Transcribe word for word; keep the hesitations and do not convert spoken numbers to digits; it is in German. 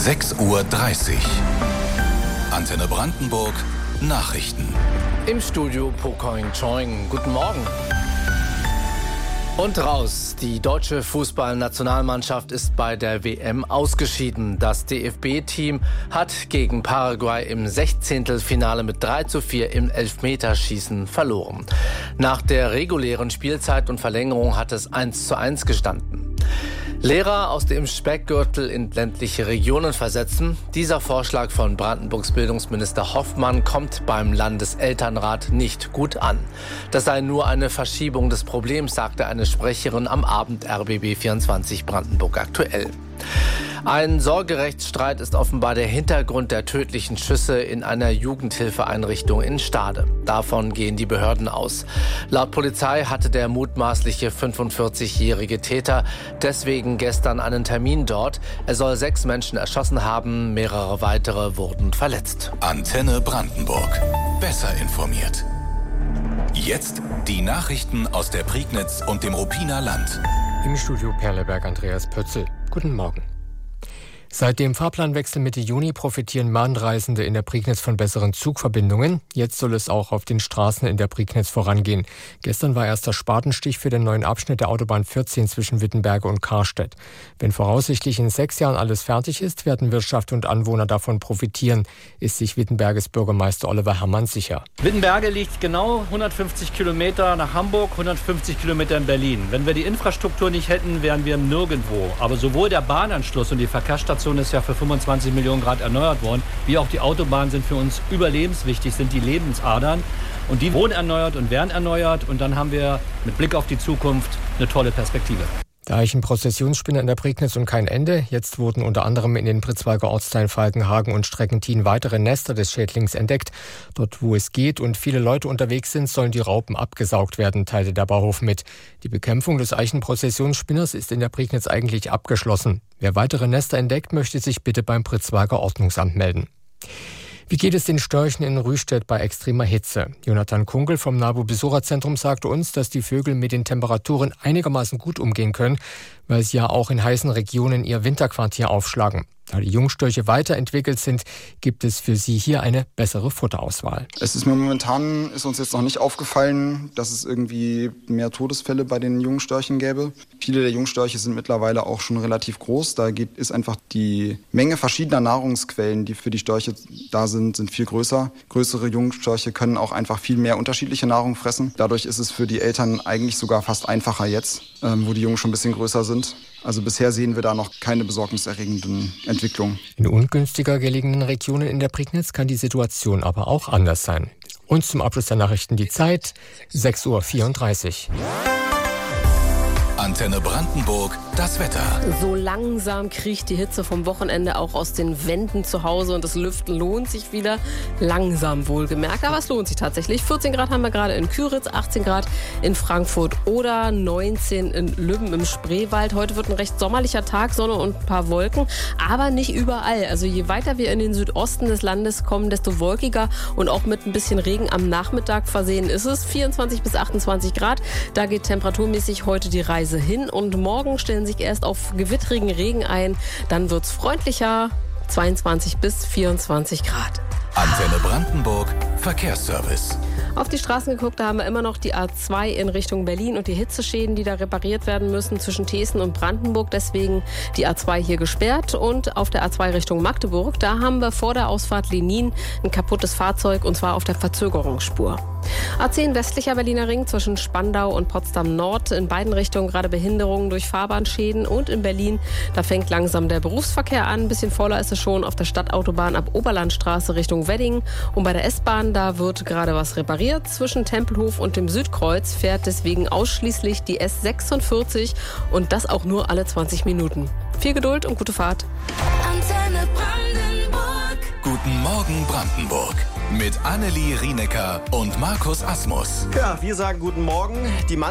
sechs Uhr dreißig. Antenne Brandenburg, Nachrichten. Im Studio Pocoing Choing. Guten Morgen. Und raus. Die deutsche Fußballnationalmannschaft ist bei der W M ausgeschieden. Das D F B-Team hat gegen Paraguay im Sechzehntelfinale mit drei zu vier im Elfmeterschießen verloren. Nach der regulären Spielzeit und Verlängerung hat es eins zu eins gestanden. Lehrer aus dem Speckgürtel in ländliche Regionen versetzen. Dieser Vorschlag von Brandenburgs Bildungsminister Hoffmann kommt beim Landeselternrat nicht gut an. Das sei nur eine Verschiebung des Problems, sagte eine Sprecherin am Abend R B B vierundzwanzig Brandenburg aktuell. Ein Sorgerechtsstreit ist offenbar der Hintergrund der tödlichen Schüsse in einer Jugendhilfeeinrichtung in Stade. Davon gehen die Behörden aus. Laut Polizei hatte der mutmaßliche fünfundvierzigjährige Täter deswegen gestern einen Termin dort. Er soll sechs Menschen erschossen haben, mehrere weitere wurden verletzt. Antenne Brandenburg. Besser informiert. Jetzt die Nachrichten aus der Prignitz und dem Ruppiner Land. Im Studio Perleberg Andreas Pötzl. Guten Morgen. Seit dem Fahrplanwechsel Mitte Juni profitieren Bahnreisende in der Prignitz von besseren Zugverbindungen. Jetzt soll es auch auf den Straßen in der Prignitz vorangehen. Gestern war erster Spatenstich für den neuen Abschnitt der Autobahn vierzehn zwischen Wittenberge und Karstedt. Wenn voraussichtlich in sechs Jahren alles fertig ist, werden Wirtschaft und Anwohner davon profitieren, ist sich Wittenberges Bürgermeister Oliver Herrmann sicher. Wittenberge liegt genau hundertfünfzig Kilometer nach Hamburg, hundertfünfzig Kilometer in Berlin. Wenn wir die Infrastruktur nicht hätten, wären wir nirgendwo. Aber sowohl der Bahnanschluss und die Verkehrsstation ist ja für fünfundzwanzig Millionen Grad erneuert worden, wie auch die Autobahnen sind für uns überlebenswichtig, sind die Lebensadern. Und die wurden erneuert und werden erneuert. Und dann haben wir mit Blick auf die Zukunft eine tolle Perspektive. Der Eichenprozessionsspinne in der Prignitz und kein Ende. Jetzt wurden unter anderem in den Pritzwalker Ortsteilen Falkenhagen und Streckentin weitere Nester des Schädlings entdeckt. Dort, wo es geht und viele Leute unterwegs sind, sollen die Raupen abgesaugt werden, teilte der Bauhof mit. Die Bekämpfung des Eichenprozessionsspinners ist in der Prignitz eigentlich abgeschlossen. Wer weitere Nester entdeckt, möchte sich bitte beim Pritzwalker Ordnungsamt melden. Wie geht es den Störchen in Rüstedt bei extremer Hitze? Jonathan Kunkel vom NABU Besucherzentrum sagte uns, dass die Vögel mit den Temperaturen einigermaßen gut umgehen können, weil sie ja auch in heißen Regionen ihr Winterquartier aufschlagen. Da die Jungstörche weiterentwickelt sind, gibt es für sie hier eine bessere Futterauswahl. Es ist mir momentan, ist uns jetzt noch nicht aufgefallen, dass es irgendwie mehr Todesfälle bei den Jungstörchen gäbe. Viele der Jungstörche sind mittlerweile auch schon relativ groß. Da geht, ist einfach die Menge verschiedener Nahrungsquellen, die für die Störche da sind, sind viel größer. Größere Jungstörche können auch einfach viel mehr unterschiedliche Nahrung fressen. Dadurch ist es für die Eltern eigentlich sogar fast einfacher jetzt, ähm, wo die Jungen schon ein bisschen größer sind. Also bisher sehen wir da noch keine besorgniserregenden Entwicklungen. In ungünstiger gelegenen Regionen in der Prignitz kann die Situation aber auch anders sein. Und zum Abschluss der Nachrichten die Zeit, sechs Uhr vierunddreißig. Antenne Brandenburg, das Wetter. So langsam kriecht die Hitze vom Wochenende auch aus den Wänden zu Hause und das Lüften lohnt sich wieder. Langsam wohlgemerkt, aber es lohnt sich tatsächlich. vierzehn Grad haben wir gerade in Küritz, achtzehn Grad in Frankfurt oder neunzehn in Lübben im Spreewald. Heute wird ein recht sommerlicher Tag, Sonne und ein paar Wolken, aber nicht überall. Also je weiter wir in den Südosten des Landes kommen, desto wolkiger und auch mit ein bisschen Regen am Nachmittag versehen ist es. vierundzwanzig bis achtundzwanzig Grad, da geht temperaturmäßig heute die Reise hin und morgen stellen sich erst auf gewittrigen Regen ein, dann wird's freundlicher, zweiundzwanzig bis vierundzwanzig Grad. Antenne Brandenburg, Verkehrsservice. Auf die Straßen geguckt, da haben wir immer noch die A zwei in Richtung Berlin und die Hitzeschäden, die da repariert werden müssen zwischen Thesen und Brandenburg. Deswegen die A zwei hier gesperrt und auf der A zwei Richtung Magdeburg, da haben wir vor der Ausfahrt Lenin ein kaputtes Fahrzeug und zwar auf der Verzögerungsspur. A zehn westlicher Berliner Ring zwischen Spandau und Potsdam Nord. In beiden Richtungen gerade Behinderungen durch Fahrbahnschäden. Und in Berlin, da fängt langsam der Berufsverkehr an. Ein bisschen voller ist es schon auf der Stadtautobahn ab Oberlandstraße Richtung Wedding. Und bei der S-Bahn, da wird gerade was repariert. Zwischen Tempelhof und dem Südkreuz fährt deswegen ausschließlich die S sechsundvierzig. Und das auch nur alle zwanzig Minuten. Viel Geduld und gute Fahrt. Antenne Brandenburg. Guten Morgen Brandenburg. Mit Annelie Rienecker und Markus Asmus. Ja, wir sagen guten Morgen. Die